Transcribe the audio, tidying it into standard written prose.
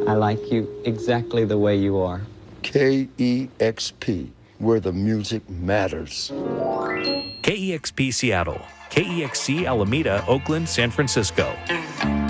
I like you exactly the way you are. KEXP, where the music matters. KEXP Seattle, KEXC Alameda, Oakland, San Francisco.